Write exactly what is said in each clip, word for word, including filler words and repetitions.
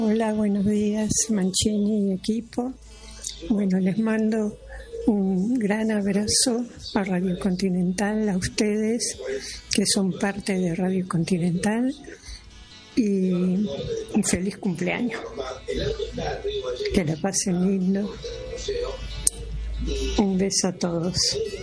Hola, buenos días, Mancini y equipo. Bueno, les mando un gran abrazo a Radio Continental, a ustedes que son parte de Radio Continental, y un feliz cumpleaños. Que la pasen lindo. Un beso a todos.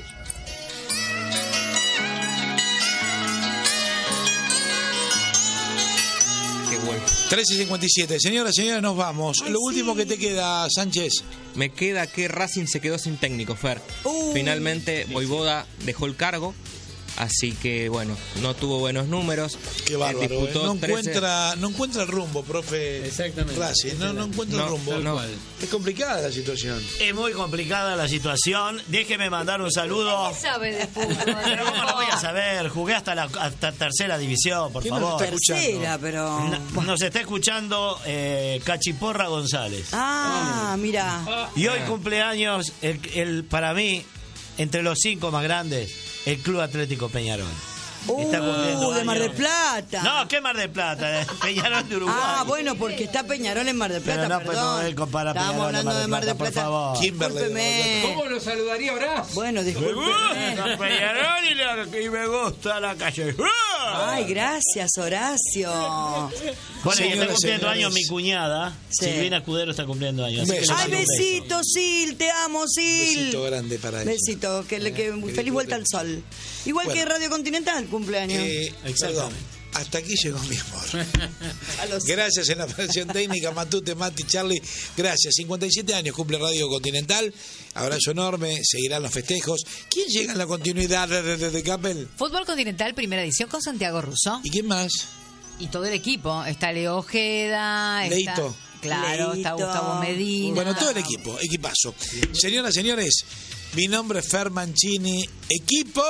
trece cincuenta y siete. Señoras, señores, nos vamos. Ay, Lo último sí. que te queda, Sánchez. Me queda que Racing se quedó sin técnico, Fer. Uh, Finalmente, Voivoda dejó el cargo. Así que, bueno, no tuvo buenos números. Qué bárbaro, eh, disputó eh. No, encuentra, no encuentra el rumbo, profe. Exactamente. Racing, no, no encuentra no, el rumbo. No. Es complicada la situación. Es muy complicada la situación. Déjeme mandar un saludo. ¿Qué sabe de fútbol? Pero ¿cómo lo voy a saber? Jugué hasta la hasta tercera división, por favor. Nos está tercera, pero... No, nos está escuchando eh, Cachiporra González. Ah, mira. Y hoy cumpleaños, el, el, para mí, entre los cinco más grandes, el Club Atlético Peñarol. Uh, está cumpliendo de años. Mar del Plata. No, ¿qué Mar del Plata? Peñarol de Uruguay. Ah, bueno, porque está Peñarol en Mar del Plata, Pero no, perdón. Pues, no, compara Estábamos hablando de Mar del Plata, por favor. Discúlpeme. ¿Cómo lo saludaría Horacio? Bueno, discúlpeme. Peñarol y, la, y me gusta la calle. Ay, gracias, Horacio. Bueno, y está cumpliendo años mi cuñada. Sí. Silvina Escudero está cumpliendo años. Beso. Ay, besito, Sil, te amo, Sil. Besito grande para ella. Besito, que, que, que feliz vuelta al sol. Igual bueno, que Radio Continental, cumpleaños. Eh, perdón, hasta aquí llegó mi amor. Gracias en la operación técnica, Matute, Mati, Charlie. Gracias. cincuenta y siete años cumple Radio Continental. Abrazo enorme, seguirán los festejos. ¿Quién llega en la continuidad de, de, de, de Capel? Fútbol Continental, primera edición con Santiago Russo. ¿Y quién más? Y todo el equipo. Está Leo Ojeda. Leito. Está, claro, Leito. Está Gustavo Medina. Bueno, todo el equipo, equipazo. Señoras, señores, mi nombre es Fer Mancini. ¡Equipo!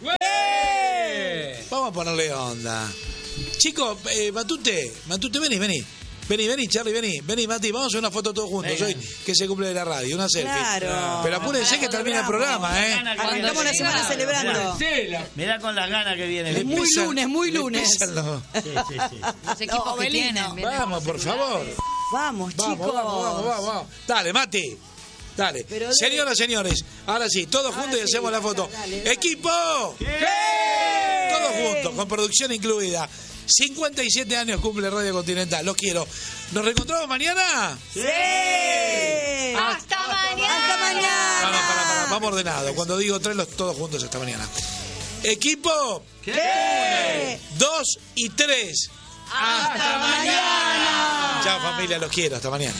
¡Ué! Vamos a ponerle onda. Chicos, eh, Matute, Matute, vení, vení. Vení, vení, Charlie, vení, vení, Mati, vamos a hacer una foto todos juntos hoy, que se cumple de la radio, una selfie. Claro. Pero apúrense que termina el programa, ¿eh? Arrancamos la semana celebrando. Mirá con las ganas que viene. Es muy Empiezan- lunes, muy lunes. Los... Sí, sí, sí. Los equipos No, que Belino. tienen. vienen Vamos, por favor. Vamos, chicos. Vamos, vamos, vamos, vamos, vamos. Dale, Mati. Dale. Pero de- Señoras, señores, ahora sí, todos Ahora juntos y sí, hacemos la dale, foto. dale, dale. ¡Equipo! Todos juntos, con producción incluida. cincuenta y siete años cumple Radio Continental. Los quiero. ¿Nos reencontramos mañana? ¡Sí! ¡Hasta mañana! ¡Hasta mañana! No, no, para, para. Vamos ordenado. Cuando digo tres, los todos juntos hasta mañana. Equipo. ¿Qué? Dos y tres. ¡Hasta mañana! Chao, familia. Los quiero. Hasta mañana.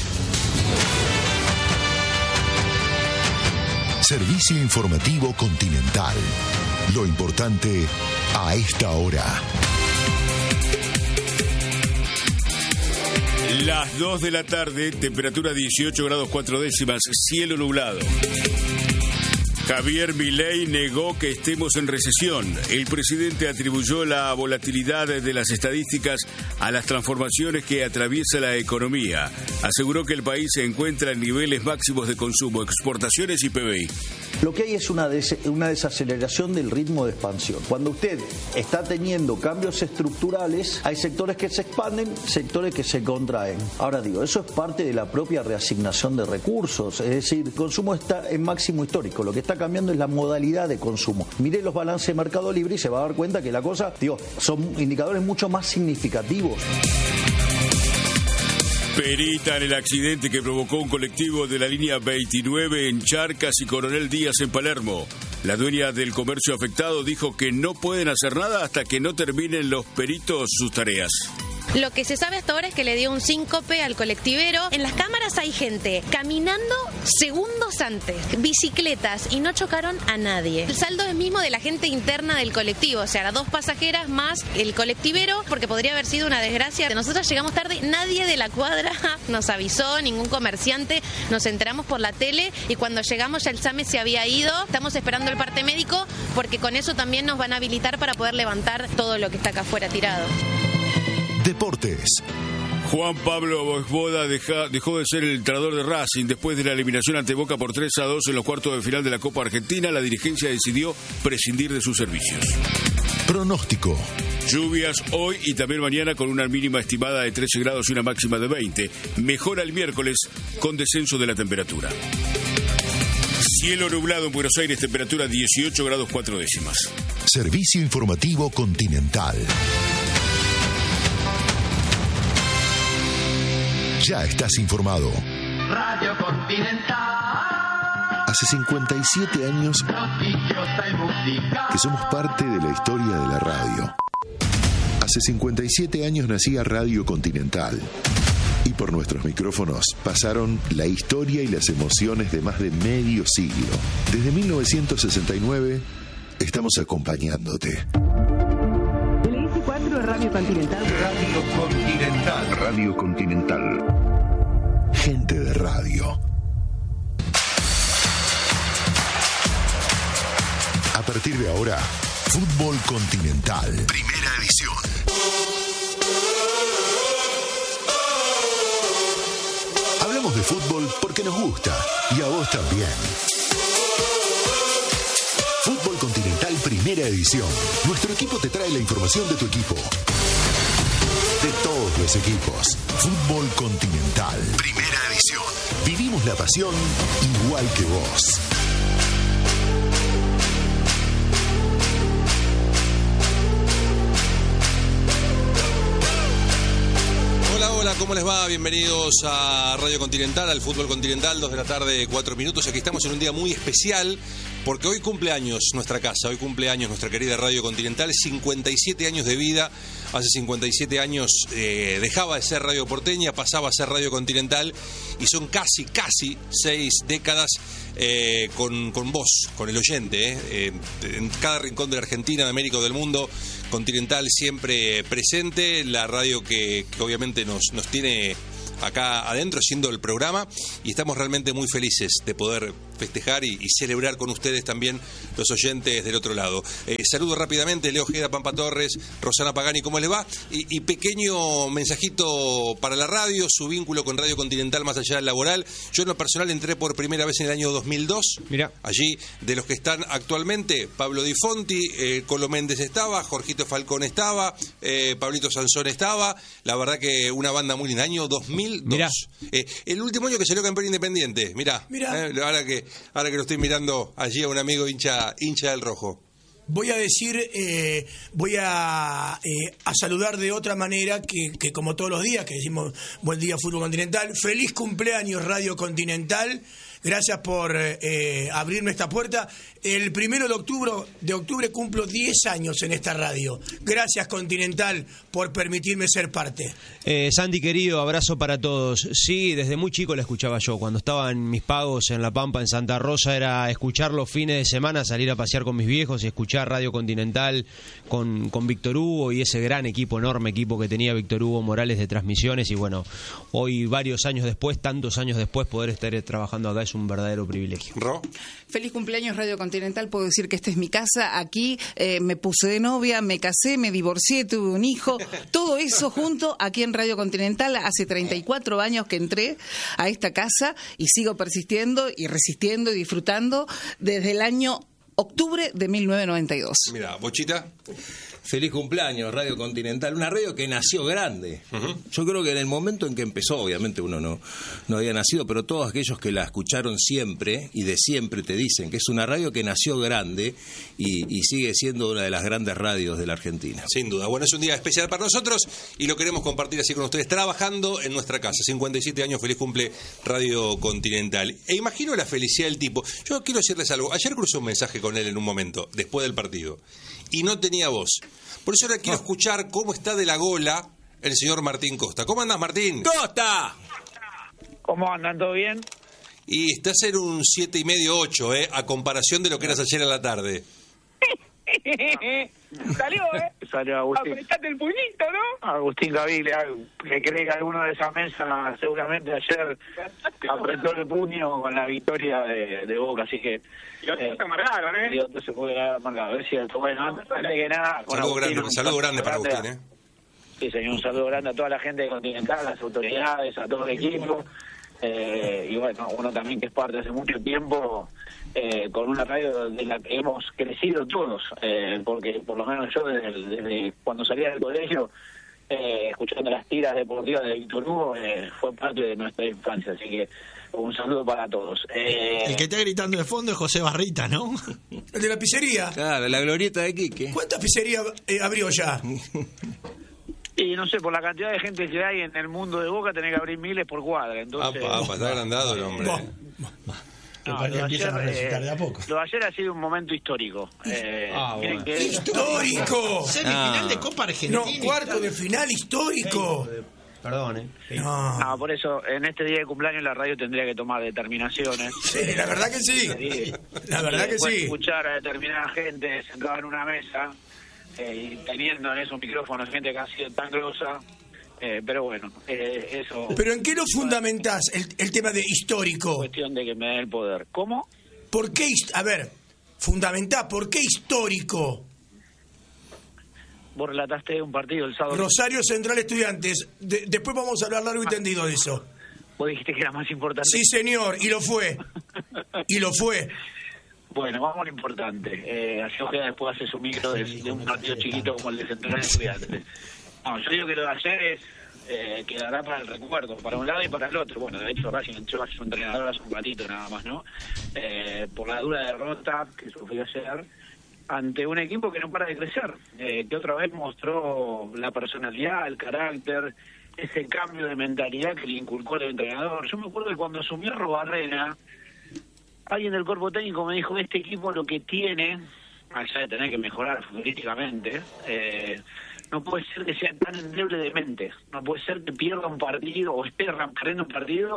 Servicio informativo Continental. Lo importante a esta hora. Las dos de la tarde, temperatura dieciocho grados cuatro décimas, cielo nublado. Javier Milei negó que estemos en recesión. El presidente atribuyó la volatilidad de las estadísticas a las transformaciones que atraviesa la economía. Aseguró que el país se encuentra en niveles máximos de consumo, exportaciones y P B I. Lo que hay es una, des- una desaceleración del ritmo de expansión. Cuando usted está teniendo cambios estructurales, hay sectores que se expanden, sectores que se contraen. Ahora digo, eso es parte de la propia reasignación de recursos, es decir, el consumo está en máximo histórico, lo que está cambiando es la modalidad de consumo. Mire los balances de Mercado Libre y se va a dar cuenta que la cosa, digo, son indicadores mucho más significativos. Peritan el accidente que provocó un colectivo de la línea veintinueve en Charcas y Coronel Díaz en Palermo. La dueña del comercio afectado dijo que no pueden hacer nada hasta que no terminen los peritos sus tareas. Lo que se sabe hasta ahora es que le dio un síncope al colectivero. En las cámaras hay gente caminando segundos antes, bicicletas, y no chocaron a nadie. El saldo es mismo de la gente interna del colectivo, o sea, las dos pasajeras más el colectivero, porque podría haber sido una desgracia. Nosotros llegamos tarde, nadie de la cuadra nos avisó, ningún comerciante, nos enteramos por la tele y cuando llegamos ya el SAME se había ido. Estamos esperando el parte médico porque con eso también nos van a habilitar para poder levantar todo lo que está acá afuera tirado. Deportes. Juan Pablo Bosboda deja, dejó de ser el entrenador de Racing después de la eliminación ante Boca por tres a dos en los cuartos de final de la Copa Argentina. La dirigencia decidió prescindir de sus servicios. Pronóstico. Lluvias hoy y también mañana con una mínima estimada de trece grados y una máxima de veinte. Mejora el miércoles con descenso de la temperatura. Cielo nublado en Buenos Aires, temperatura dieciocho grados cuatro décimas. Servicio informativo Continental. Ya estás informado. Radio Continental. Hace cincuenta y siete años que somos parte de la historia de la radio. Hace cincuenta y siete años nacía Radio Continental. Y por nuestros micrófonos pasaron la historia y las emociones de más de medio siglo. Desde mil novecientos sesenta y nueve estamos acompañándote. El S cuatro de Radio Continental. Radio Continental. Radio Continental. Gente de radio. A partir de ahora, Fútbol Continental. Primera edición. Hablamos de fútbol porque nos gusta y a vos también. Fútbol Continental Primera Edición. Nuestro equipo te trae la información de tu equipo. De todos los equipos. Fútbol Continental Primera Edición. Vivimos la pasión igual que vos. Hola, hola, ¿cómo les va? Bienvenidos a Radio Continental, al Fútbol Continental, dos de la tarde, cuatro minutos. Aquí estamos en un día muy especial porque hoy cumple años nuestra casa, hoy cumple años nuestra querida Radio Continental, cincuenta y siete años de vida. Hace cincuenta y siete años eh, dejaba de ser Radio Porteña, pasaba a ser Radio Continental y son casi, casi seis décadas eh, con, con vos, con el oyente. Eh. Eh, en cada rincón de la Argentina, de América o del mundo, Continental siempre presente, la radio que, que obviamente nos, nos tiene acá adentro haciendo el programa y estamos realmente muy felices de poder festejar y, y celebrar con ustedes también los oyentes del otro lado. Eh, saludo rápidamente, Leo Ojeda, Pampa Torres, Rosana Pagani, ¿cómo les va? Y, y pequeño mensajito para la radio, su vínculo con Radio Continental más allá del laboral. Yo en lo personal entré por primera vez en el año dos mil dos. Mira. Allí, de los que están actualmente, Pablo Di Fonti, eh, Colo Méndez estaba, Jorgito Falcón estaba, eh, Pablito Sansón estaba. La verdad que una banda muy linda, año dos mil dos. Mirá. Eh, el último año que salió campeón independiente, mirá. Mirá. Eh, ahora que Ahora que lo estoy mirando allí a un amigo hincha hincha del rojo. Voy a decir, eh, voy a, eh, a saludar de otra manera que, que como todos los días, que decimos buen día Fútbol Continental. Feliz cumpleaños Radio Continental. Gracias por eh, abrirme esta puerta. El primero de octubre, de octubre cumplo diez años en esta radio. Gracias, Continental, por permitirme ser parte. Eh, Sandy, querido, abrazo para todos. Sí, desde muy chico la escuchaba yo. Cuando estaba en mis pagos en La Pampa, en Santa Rosa, era escuchar los fines de semana, salir a pasear con mis viejos y escuchar Radio Continental con, con Víctor Hugo y ese gran equipo, enorme equipo que tenía Víctor Hugo Morales de transmisiones. Y bueno, hoy, varios años después, tantos años después, poder estar trabajando acá es un verdadero privilegio. Ro. Feliz cumpleaños Radio Continental, puedo decir que esta es mi casa, aquí eh, me puse de novia, me casé, me divorcié, tuve un hijo, todo eso junto aquí en Radio Continental. Hace treinta y cuatro años que entré a esta casa y sigo persistiendo y resistiendo y disfrutando desde el año octubre de mil novecientos noventa y dos. Mira, Bochita. Feliz cumpleaños, Radio Continental, una radio que nació grande. Uh-huh. Yo creo que en el momento en que empezó, obviamente uno no, no había nacido, pero todos aquellos que la escucharon siempre y de siempre te dicen que es una radio que nació grande y, y sigue siendo una de las grandes radios de la Argentina. Sin duda. Bueno, es un día especial para nosotros y lo queremos compartir así con ustedes, trabajando en nuestra casa. cincuenta y siete años, feliz cumple Radio Continental. E imagino la felicidad del tipo. Yo quiero decirles algo. Ayer crucé un mensaje con él en un momento, después del partido, y no tenía voz. Por eso ahora quiero escuchar cómo está de la gola el señor Martín Costa. ¿Cómo andás, Martín? ¡Costa! ¿Cómo andan? ¿Todo bien? Y estás en un siete y medio, ocho, ¿eh? A comparación de lo que eras ayer a la tarde. Salió, ¿eh? Salió Agustín. Apretate el puñito, ¿no? Agustín Gavile, que cree que alguno de esa mesa seguramente ayer apretó el puño con la victoria de, de Boca, así que... Y otros eh, se amargaron, ¿eh? Y otros se puede haber amargado, es cierto. Bueno, antes que nada... Saludo grande, saludo grande para Agustín, ¿eh? Sí, señor, un saludo grande a toda la gente de Continental, a las autoridades, a todo el equipo. Eh, y bueno, uno también que es parte hace mucho tiempo eh, con una radio de la que hemos crecido todos, eh, porque por lo menos yo desde, desde cuando salía del colegio, eh, escuchando las tiras deportivas de Víctor Hugo, eh, fue parte de nuestra infancia, así que un saludo para todos. Eh, El que está gritando de fondo es José Barrita, ¿no? El de la pizzería. Claro, la glorieta de Quique. ¿Cuántas pizzerías eh, abrió ya? Y no sé, por la cantidad de gente que hay en el mundo de Boca, tenés que abrir miles por cuadra. Entonces, apa, apa, está agrandado el hombre. No, Porque lo, de empiezan a ayer, resucitar eh, de a poco. lo de ayer ha sido un momento histórico. Eh, Ah, miren bueno. que- ¡Histórico! Semifinal Ah. de Copa Argentina. No, cuarto de final histórico. Perdón, ¿eh? No. No, por eso en este día de cumpleaños la radio tendría que tomar determinaciones. Sí, la verdad que sí. Sí. La verdad Y que después sí. escuchar a determinada gente sentada en una mesa eh, y teniendo en esos micrófonos gente que ha sido tan grosa. Eh, pero bueno, eh, eso. ¿Pero en qué lo fundamentás el, el tema de histórico? Cuestión de que me den el poder. ¿Cómo? ¿Por qué? hist- A ver, fundamentá, ¿por qué histórico? Vos relataste un partido el sábado. Rosario Central Estudiantes. De- después vamos a hablar largo y tendido de eso. Vos dijiste que era más importante. Sí, señor, y lo fue. Y lo fue. Bueno, vamos a lo importante. Eh, así Ojeda después hace su micro de, de un partido chiquito como el de Central Estudiantes. No, yo digo que lo de ayer es, eh, quedará para el recuerdo, para un lado y para el otro. Bueno, de hecho Racing entró a su entrenador hace un ratito nada más, ¿no? Eh, por la dura derrota que sufrió ayer ante un equipo que no para de crecer, eh, que otra vez mostró la personalidad, el carácter, ese cambio de mentalidad que le inculcó el entrenador. Yo me acuerdo que cuando asumió Robarrena, alguien del cuerpo técnico me dijo, este equipo lo que tiene, allá de tener que mejorar futbolísticamente, eh, no puede ser que sea tan endeble de mente, no puede ser que pierda un partido o esté perdiendo un partido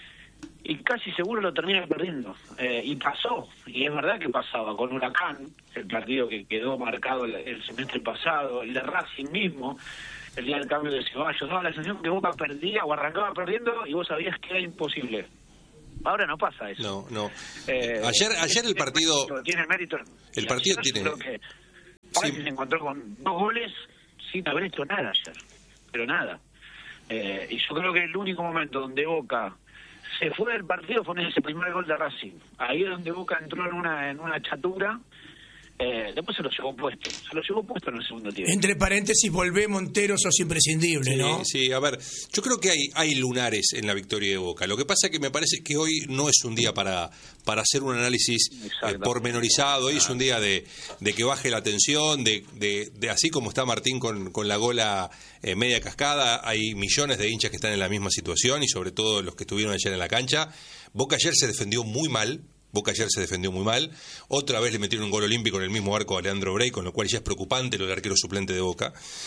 y casi seguro lo termina perdiendo. Eh, y pasó, y es verdad que pasaba con Huracán, el partido que quedó marcado el, el semestre pasado, el de Racing mismo, el día del cambio de Ceballos, daba la sensación que Boca perdía o arrancaba perdiendo y vos sabías que era imposible. Ahora no pasa eso. No, no. Eh, ayer ayer el partido... Tiene mérito. El Y partido ayer tiene... yo creo que Racing se encontró con dos goles sin haber hecho nada ayer. Pero nada. Eh, y yo creo que el único momento donde Boca se fue del partido fue en ese primer gol de Racing. Ahí es donde Boca entró en una en una chatura. Eh, después se lo llevó puesto. Se lo llevó puesto en el segundo tiempo. Entre paréntesis, volvé Montero, sos imprescindible, Sí, ¿no? sí, a ver, yo creo que hay, hay lunares en la victoria de Boca. Lo que pasa es que me parece que hoy no es un día para, para hacer un análisis eh, pormenorizado. Hoy es un día de, de que baje la tensión, de, de, de así como está Martín con, con la gola eh, media cascada, hay millones de hinchas que están en la misma situación y sobre todo los que estuvieron ayer en la cancha. Boca ayer se defendió muy mal. Boca ayer se defendió muy mal. Otra vez le metieron un gol olímpico en el mismo arco a Leandro Brey, con lo cual ya es preocupante lo del arquero suplente de Boca.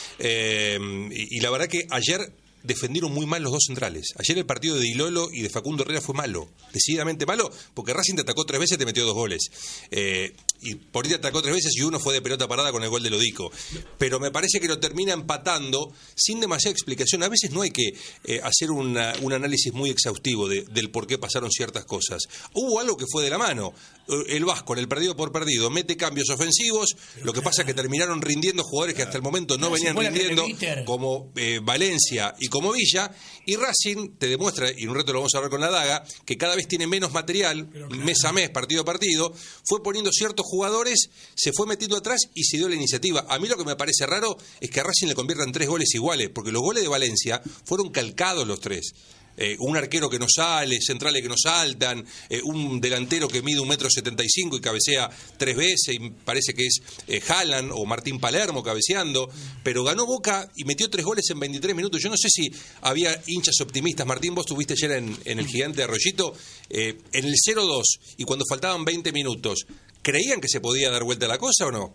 Eh, y, y la verdad que ayer defendieron muy mal los dos centrales. Ayer el partido de Dilolo y de Facundo Herrera fue malo, decididamente malo, porque Racing te atacó tres veces y te metió dos goles. Eh, y por ahí te atacó tres veces y uno fue de pelota parada con el gol de Lodico. Pero me parece que lo termina empatando sin demasiada explicación. A veces no hay que eh, hacer una, un análisis muy exhaustivo de, del por qué pasaron ciertas cosas. Hubo algo que fue de la mano. El Vasco, en el perdido por perdido, mete cambios ofensivos. Lo que pasa es que terminaron rindiendo jugadores que hasta el momento no venían rindiendo, como eh, Valencia y como Villa. Y Racing te demuestra, y un reto lo vamos a ver con la daga, que cada vez tiene menos material, mes a mes, partido a partido. Fue poniendo ciertos jugadores, se fue metiendo atrás y se dio la iniciativa. A mí lo que me parece raro es que a Racing le conviertan tres goles iguales, porque los goles de Valencia fueron calcados los tres. Eh, un arquero que no sale, centrales que no saltan, eh, un delantero que mide un metro setenta y cinco y cabecea tres veces, y parece que es eh, Haaland o Martín Palermo cabeceando, pero ganó Boca y metió tres goles en veintitrés minutos. Yo no sé si había hinchas optimistas. Martín, vos estuviste ayer en, en el Gigante de Arroyito, eh, en el cero dos, y cuando faltaban veinte minutos, ¿creían que se podía dar vuelta la cosa o no?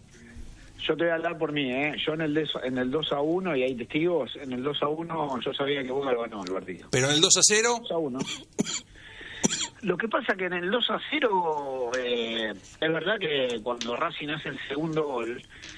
Yo te voy a hablar por mí, ¿eh? Yo en el, des, en el dos a uno, y hay testigos, en el dos a uno yo sabía que Boca lo ganó el partido. ¿Pero en el dos a cero? dos a uno. Lo que pasa que en el dos a cero, eh, es verdad que cuando Racing hace el segundo gol,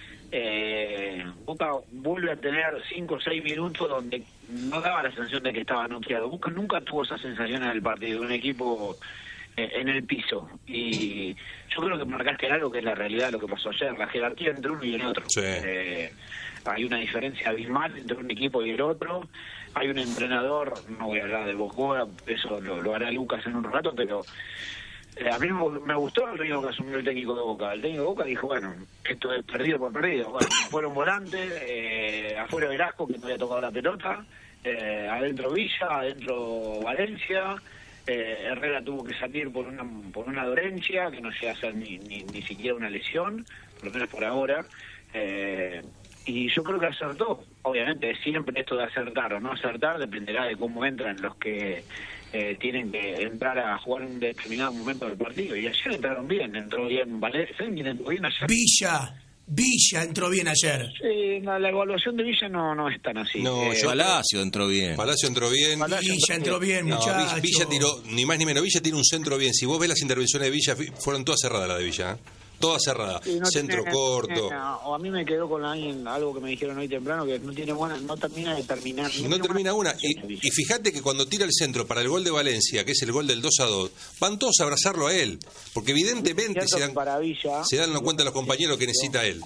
eh, Boca vuelve a tener cinco o seis minutos donde no daba la sensación de que estaba noqueado. Boca nunca tuvo esa sensación en el partido, un equipo eh, en el piso. Y yo creo que marcaste algo que es la realidad de lo que pasó ayer, la jerarquía entre uno y el otro. Sí. Eh, hay una diferencia abismal entre un equipo y el otro. Hay un entrenador, no voy a hablar de Boca, eso lo, lo hará Lucas en un rato, pero eh, a mí me, me gustó el ritmo que asumió el técnico de Boca. El técnico de Boca dijo, bueno, esto es perdido por perdido. Bueno, fueron volantes, eh, afuera Velasco, que no había tocado la pelota, eh, adentro Villa, adentro Valencia. Eh, Herrera tuvo que salir por una por una dolencia, que no llega a ser ni, ni, ni siquiera una lesión, por lo menos por ahora. Eh, y yo creo que acertó. Obviamente siempre esto de acertar o no acertar dependerá de cómo entran los que eh, tienen que entrar a jugar en un determinado momento del partido. Y ayer entraron bien, entró bien Valencia, ¿quién entró bien ayer? Villa. Villa entró bien ayer. Sí, la, la evaluación de Villa no no es tan así. No, eh, yo Palacio entró bien. Palacio entró bien. Palacio Villa entró bien, no, muchachos. Villa tiró, ni más ni menos, Villa tiene un centro bien. Si vos ves las intervenciones de Villa, fueron todas cerradas las de Villa, ¿eh? Todas cerradas. Sí, no centro tiene, corto. No, o a mí me quedó con alguien, algo que me dijeron hoy temprano, que no tiene buena, no termina de terminar. No, no termina una. Y, y fíjate que cuando tira el centro para el gol de Valencia, que es el gol del dos a dos, van todos a abrazarlo a él. Porque evidentemente se dan, para Villa, se dan cuenta los compañeros que necesita él.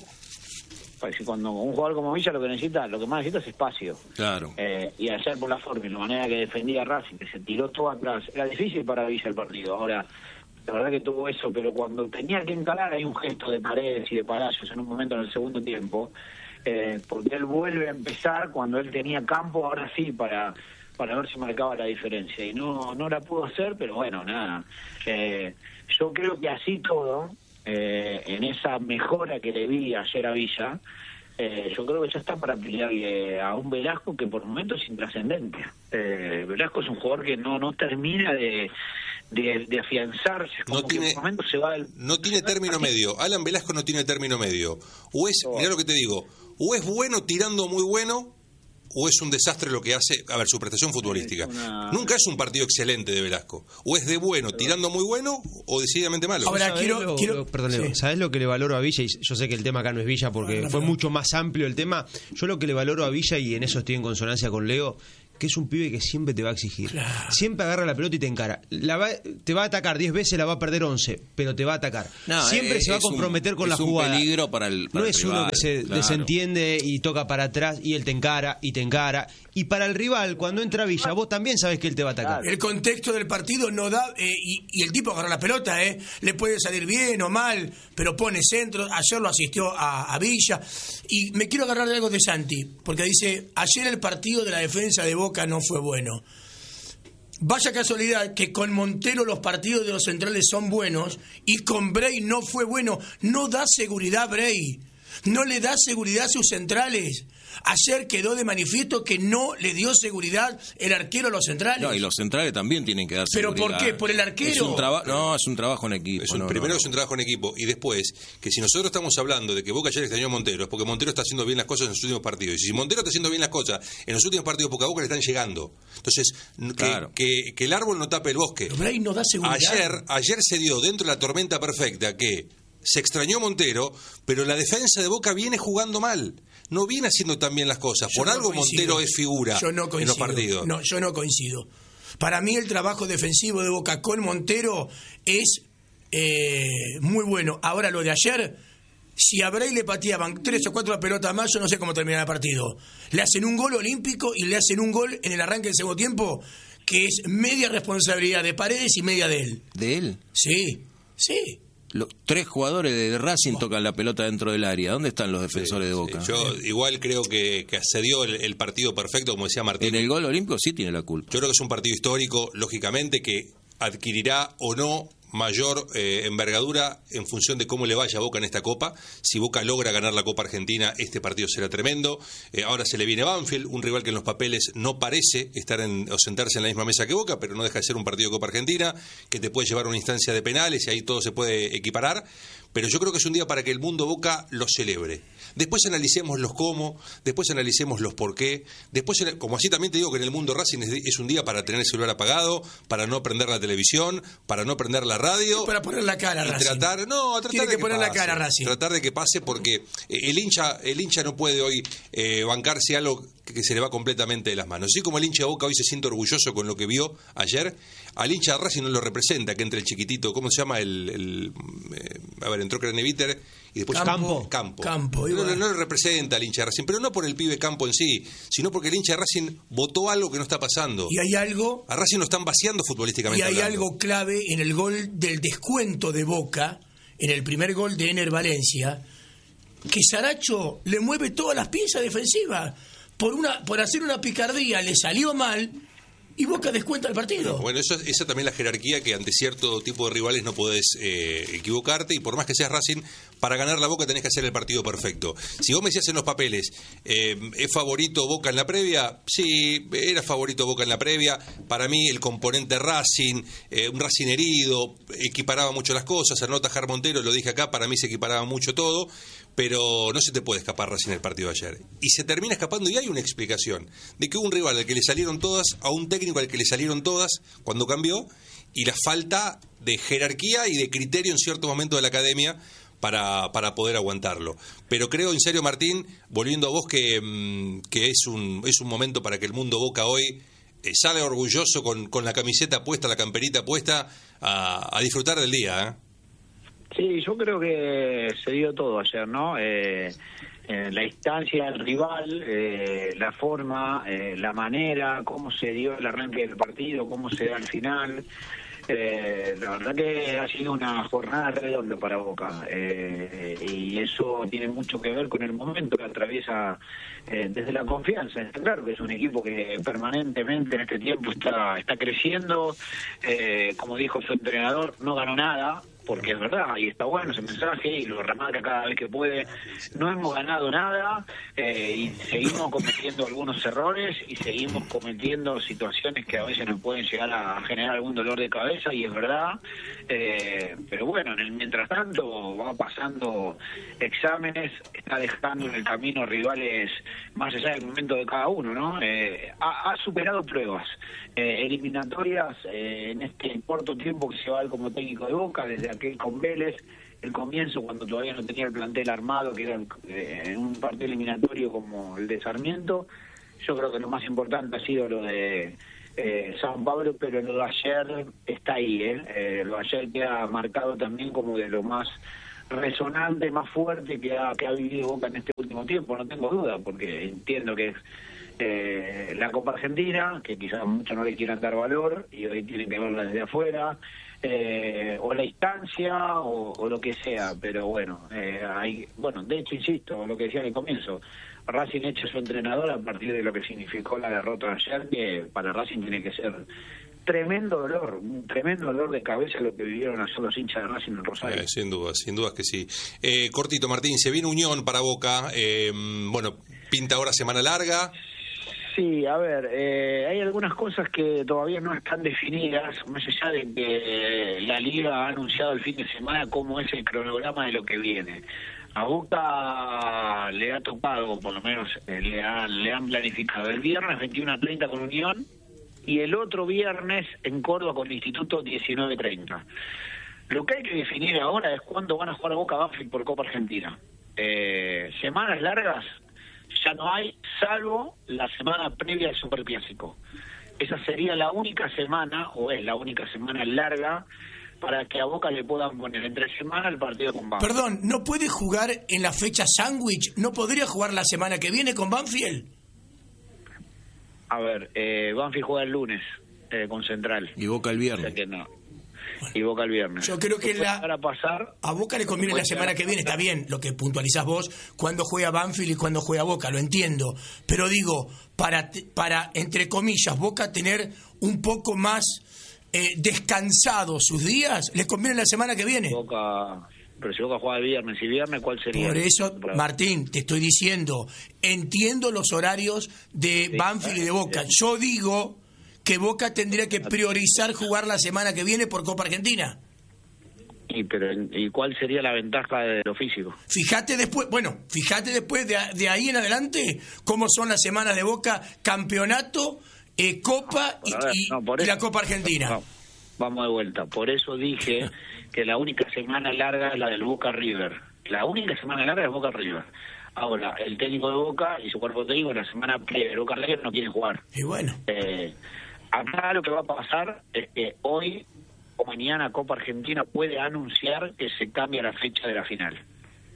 Cuando un jugador como Villa lo que necesita, lo que más necesita es espacio. Claro. Eh, y ayer por la forma y la manera que defendía Racing, que se tiró todo atrás, era difícil para Villa el partido. Ahora, la verdad que tuvo eso, pero cuando tenía que encarar hay un gesto de Paredes y de Palacios en un momento en el segundo tiempo, eh, porque él vuelve a empezar cuando él tenía campo, ahora sí, para para ver si marcaba la diferencia. Y no no la pudo hacer, pero bueno, nada. Eh, yo creo que así todo... Eh, en esa mejora que le vi ayer a Villa, eh, yo creo que ya está para pelearle a un Velasco que por momentos es intrascendente. Eh, Velasco es un jugador que no no termina de, de, de afianzarse, como no que tiene, por momentos se va del, no tiene término medio. Alan Velasco no tiene término medio. O es, mirá lo que te digo, o es bueno tirando muy bueno, o es un desastre lo que hace, a ver, su prestación futbolística. Una... Nunca es un partido excelente de Velasco. O es de bueno, tirando muy bueno, o decididamente malo. Ahora, quiero... Lo, quiero... Lo, perdón, sí. ¿Sabés lo que le valoro a Villa? Y yo sé que el tema acá no es Villa, porque no, fue no. mucho más amplio el tema. Yo lo que le valoro a Villa, y en eso estoy en consonancia con Leo, que es un pibe que siempre te va a exigir. Claro. Siempre agarra la pelota y te encara. La va, te va a atacar diez veces, la va a perder once, pero te va a atacar. No, siempre es, se va a comprometer un, con la jugada. Es un peligro para el para No el es rival, uno que se claro. desentiende y toca para atrás y él te encara y te encara. Y para el rival, cuando entra Villa, vos también sabés que él te va a atacar. El contexto del partido no da... Eh, y, y el tipo agarra la pelota, eh, le puede salir bien o mal, pero pone centro. Ayer lo asistió a, a Villa. Y me quiero agarrar de algo de Santi, porque dice, ayer el partido de la defensa de Boca no fue bueno. Vaya casualidad que con Montero los partidos de los centrales son buenos y con Bray no fue bueno. No da seguridad Bray. No le da seguridad a sus centrales. Ayer quedó de manifiesto que no le dio seguridad el arquero a los centrales. No, y los centrales también tienen que dar ¿Pero seguridad. por qué? ¿Por el arquero? Es un traba... No, es un trabajo en equipo. Es un, no, primero no. es un trabajo en equipo. Y después, que si nosotros estamos hablando de que Boca ayer extrañó a Montero, es porque Montero está haciendo bien las cosas en los últimos partidos. Y si Montero está haciendo bien las cosas en los últimos partidos, porque a Boca le están llegando. Entonces, claro. que, que, que el árbol no tape el bosque. Pero ahí no da seguridad. Ayer, ayer se dio dentro de la tormenta perfecta que se extrañó Montero, pero la defensa de Boca viene jugando mal. No viene haciendo tan bien las cosas. Yo Por no algo coincido. Montero es figura yo no en los partidos. No, yo no coincido. Para mí el trabajo defensivo de Boca con Montero es eh, muy bueno. Ahora lo de ayer, si a Bray le pateaban tres o cuatro pelotas más, yo no sé cómo terminar el partido. Le hacen un gol olímpico y le hacen un gol en el arranque del segundo tiempo, que es media responsabilidad de Paredes y media de él. ¿De él? Sí, sí. Los tres jugadores de Racing oh. tocan la pelota dentro del área. ¿Dónde están los defensores sí, de Boca? Sí. Yo igual creo que, que se dio el, el partido perfecto, como decía Martín. En el gol olímpico sí tiene la culpa. Yo creo que es un partido histórico, lógicamente, que adquirirá o no mayor eh, envergadura en función de cómo le vaya a Boca en esta Copa. Si Boca logra ganar la Copa Argentina, este partido será tremendo. Eh, ahora se le viene Banfield, un rival que en los papeles no parece estar en, o sentarse en la misma mesa que Boca, pero no deja de ser un partido de Copa Argentina, que te puede llevar a una instancia de penales y ahí todo se puede equiparar. Pero yo creo que es un día para que el mundo Boca lo celebre. Después analicemos los cómo, después analicemos los por qué. Después, como así también te digo que en el mundo Racing es, es un día para tener el celular apagado, para no prender la televisión, para no prender la radio. Para poner la cara, y Racing. Tratar, no, tratar Tiene de que, que poner pase, la cara, Racing. Tratar de que pase porque el hincha, el hincha no puede hoy eh, bancarse algo que se le va completamente de las manos. Así como el hincha de Boca hoy se siente orgulloso con lo que vio ayer, al hincha de Racing no lo representa que entre el chiquitito, ¿cómo se llama? El, el eh, a ver, entró Craneviter y después Campo, Campo. Campo, no, no, no le representa al hincha de Racing, pero no por el pibe Campo en sí, sino porque el hincha de Racing votó algo que no está pasando. Y hay algo... A Racing lo están vaciando futbolísticamente Y hay hablando. algo clave en el gol del descuento de Boca, en el primer gol de Ener Valencia, que Saracho le mueve todas las piezas defensivas. Por, una, por hacer una picardía le salió mal y Boca descuenta el partido. Bueno, eso, esa también la jerarquía que ante cierto tipo de rivales no podés eh, equivocarte, y por más que seas Racing, para ganar la Boca tenés que hacer el partido perfecto. Si vos me decías en los papeles, eh, ¿es favorito Boca en la previa? Sí, era favorito Boca en la previa. Para mí el componente Racing, eh, un Racing herido, equiparaba mucho las cosas. Al no tajar Montero, lo dije acá, para mí se equiparaba mucho todo, pero no se te puede escapar Racing el partido de ayer. Y se termina escapando, y hay una explicación, de que hubo un rival al que le salieron todas, a un técnico al que le salieron todas cuando cambió, y la falta de jerarquía y de criterio en cierto momento de la academia para, para poder aguantarlo. Pero creo, en serio, Martín, volviendo a vos, que, que es, un, es un momento para que el mundo Boca hoy eh, salga orgulloso con, con la camiseta puesta, la camperita puesta, a, a disfrutar del día, ¿eh? Sí, yo creo que se dio todo ayer, ¿no? Eh, eh, la instancia del rival, eh, la forma, eh, la manera, cómo se dio el arranque del partido, cómo se da el final. Eh, la verdad que ha sido una jornada redonda para Boca, eh, y eso tiene mucho que ver con el momento que atraviesa eh, desde la confianza. Está claro que es un equipo que permanentemente en este tiempo está, está creciendo, eh, como dijo su entrenador, no ganó nada, porque es verdad, y está bueno ese mensaje, y lo remarca cada vez que puede. No hemos ganado nada, eh, y seguimos cometiendo algunos errores, y seguimos cometiendo situaciones que a veces nos pueden llegar a generar algún dolor de cabeza, y es verdad, eh, pero bueno, en el mientras tanto va pasando exámenes, está dejando en el camino rivales más allá del momento de cada uno, ¿no? Eh, ha, ha superado pruebas eh, eliminatorias eh, en este corto tiempo que se va él como técnico de Boca, desde aquel con Vélez, el comienzo cuando todavía no tenía el plantel armado, que era eh, en un partido eliminatorio como el de Sarmiento. Yo creo que lo más importante ha sido lo de eh, San Pablo, pero lo de ayer está ahí, ¿eh? Eh, lo de ayer queda marcado también como de lo más resonante, más fuerte que ha, que ha vivido Boca en este último tiempo, no tengo duda, porque entiendo que es eh, la Copa Argentina, que quizás muchos no le quieran dar valor y hoy tienen que verla desde afuera, eh, o la instancia o, o lo que sea, pero bueno, eh, hay, bueno, de hecho, insisto, lo que decía al comienzo, Racing echa su entrenador a partir de lo que significó la derrota de ayer, que para Racing tiene que ser tremendo dolor, un tremendo dolor de cabeza lo que vivieron ayer los hinchas de Racing en Rosario. Eh, sin duda, sin dudas que sí. Eh, cortito, Martín, se viene Unión para Boca, eh, bueno, pinta ahora semana larga. Sí, a ver, eh, hay algunas cosas que todavía no están definidas, más allá de que la Liga ha anunciado el fin de semana cómo es el cronograma de lo que viene. A Boca le ha tocado, por lo menos eh, le, ha, le han planificado el viernes veintiuno a treinta con Unión, y el otro viernes en Córdoba con el Instituto diecinueve treinta. Lo que hay que definir ahora es cuándo van a jugar Boca Banfield por Copa Argentina. Eh, semanas largas ya no hay, salvo la semana previa al Superclásico. Esa sería la única semana, o es la única semana larga, para que a Boca le puedan poner entre semana el partido con Banfield. Perdón, ¿no puede jugar en la fecha sándwich? ¿No podría jugar la semana que viene con Banfield? A ver, eh, Banfield juega el lunes eh, con Central. Y Boca el viernes. O sea que no. Y Boca el viernes. Yo creo que la, para pasar, a Boca le conviene la semana que viene, está bien lo que puntualizás vos, cuando juega Banfield y cuando juega Boca, lo entiendo. Pero digo, para, para entre comillas, Boca tener un poco más eh, descansado sus días, ¿les conviene la semana que viene? Boca... Pero si Boca juega el viernes y viernes, ¿cuál sería? Por eso, Martín, te estoy diciendo, entiendo los horarios de sí, Banfield y de Boca. Yo digo que Boca tendría que priorizar jugar la semana que viene por Copa Argentina. ¿Y, pero, ¿y cuál sería la ventaja de lo físico? Fíjate después, bueno, fíjate después de, de ahí en adelante cómo son las semanas de Boca, campeonato, eh, Copa y, ver, y, no, y la Copa Argentina. No, vamos de vuelta, por eso dije que la única semana larga es la del Boca River. La única semana larga es Boca River. Ahora, el técnico de Boca y su cuerpo técnico la semana previa de Boca River no quieren jugar. Y bueno. Eh, acá lo que va a pasar es que hoy o mañana Copa Argentina puede anunciar que se cambia la fecha de la final.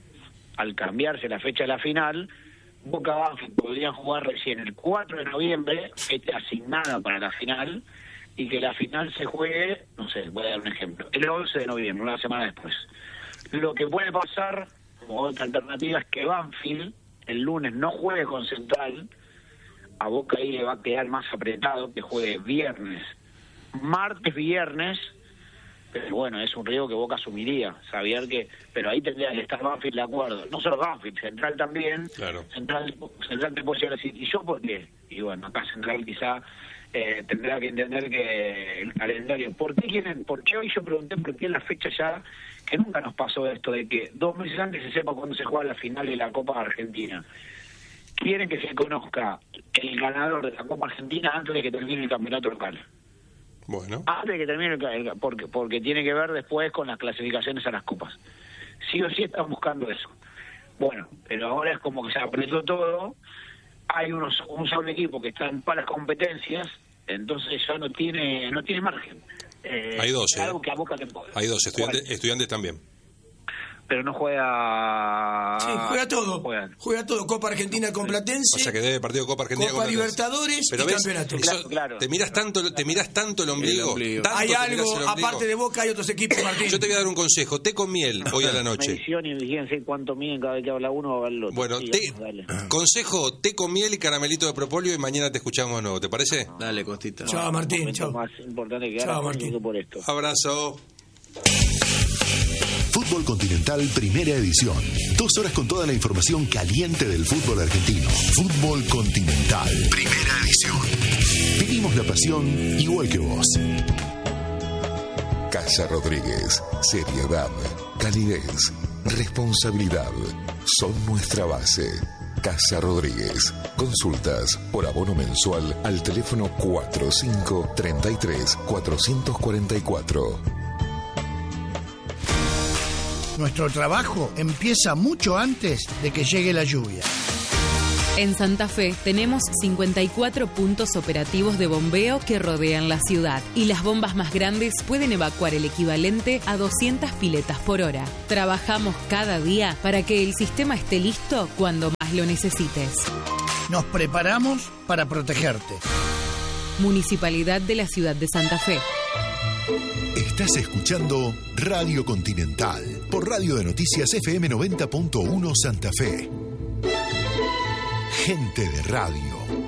al cambiarse la fecha de la final, Boca Banfield podrían jugar recién el cuatro de noviembre, fecha asignada para la final, y que la final se juegue, no sé, voy a dar un ejemplo, el once de noviembre, una semana después. Lo que puede pasar, como otra alternativa, es que Banfield el lunes no juegue con Central, a Boca ahí le va a quedar más apretado que juegue viernes, martes, viernes, pero bueno, es un riesgo que Boca asumiría, saber que, pero ahí tendría que estar Banfield de acuerdo, no solo Banfield, Central también, claro. Central, Central te puede llegar a decir, ¿y yo por qué? Y bueno, acá Central quizá eh, tendrá que entender que el calendario, ¿por qué quieren, por qué hoy yo pregunté por qué la fecha ya, que nunca nos pasó esto de que dos meses antes se sepa cuándo se juega la final de la Copa Argentina? Quieren que se conozca el ganador de la Copa Argentina antes de que termine el campeonato local. Bueno. Antes de que termine el, el porque porque tiene que ver después con las clasificaciones a las copas. Sí o sí están buscando eso. Bueno, pero ahora es como que se apretó todo. Hay unos un solo equipo que está en para las competencias, entonces ya no tiene no tiene margen. Eh, Hay dos, eh. Algo que a Boca te puede. Hay dos, estudiantes, estudiantes también. Pero no juega... Sí, juega todo. Juegan. Juega todo. Copa Argentina con Platense. O sea que debe partido Copa Argentina Copa con Platense. Libertadores Pero y ves, campeonato. eso, Claro, claro. Te miras tanto, te miras tanto el ombligo. El ombligo. Tanto Hay te algo, mirás el ombligo. aparte de Boca, hay otros equipos, Martín. Yo te voy a dar un consejo. Té con miel hoy a la noche. Medición y fíjense cuánto miden cada vez que habla uno o habla el otro. Bueno, Sí, té, dale. consejo, té con miel y caramelito de propóleo y mañana te escuchamos de nuevo. ¿Te parece? Dale, Costita. Chao, Martín. Momento Chao. más importante que Chao, ahora Martín. que por esto. Abrazo. Fútbol Continental Primera Edición. Dos horas con toda la información caliente del fútbol argentino. Fútbol Continental Primera Edición. Vivimos la pasión igual que vos. Casa Rodríguez. Seriedad, calidez, responsabilidad son nuestra base. Casa Rodríguez. Consultas por abono mensual al teléfono cuatro cinco tres tres cuatro cuatro cuatro. Nuestro trabajo empieza mucho antes de que llegue la lluvia. En Santa Fe tenemos cincuenta y cuatro puntos operativos de bombeo que rodean la ciudad y las bombas más grandes pueden evacuar el equivalente a doscientas piletas por hora. Trabajamos cada día para que el sistema esté listo cuando más lo necesites. Nos preparamos para protegerte. Municipalidad de la Ciudad de Santa Fe. Estás escuchando Radio Continental por Radio de Noticias F M noventa punto uno Santa Fe. Gente de radio.